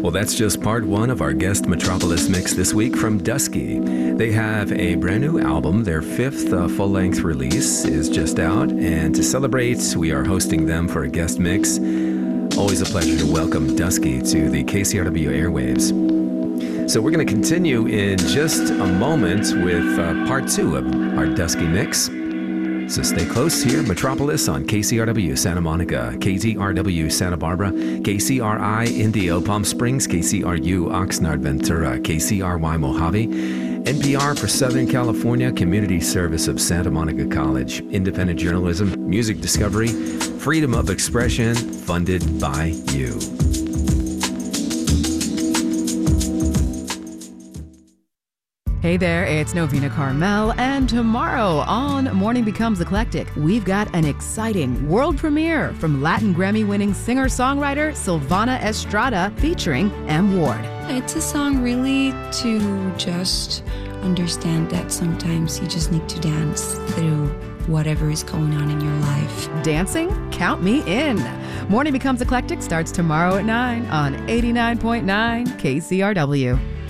Well, that's just part one of our guest Metropolis mix this week from Dusky. They have a brand new album. Their fifth full-length release is just out, and to celebrate, we are hosting them for a guest mix. Always a pleasure to welcome Dusky to the KCRW airwaves. So we're going to continue in just a moment with part two of our Dusky mix. So stay close here, Metropolis on KCRW Santa Monica, KTRW Santa Barbara, KCRI Indio Palm Springs, KCRU Oxnard Ventura, KCRY Mojave, NPR for Southern California, Community Service of Santa Monica College, independent journalism, music discovery, freedom of expression, funded by you. Hey there, it's Novena Carmel, and tomorrow on Morning Becomes Eclectic, we've got an exciting world premiere from Latin Grammy-winning singer-songwriter Silvana Estrada featuring M. Ward. It's a song really to just understand that sometimes you just need to dance through whatever is going on in your life. Dancing? Count me in. Morning Becomes Eclectic starts tomorrow at 9 on 89.9 KCRW.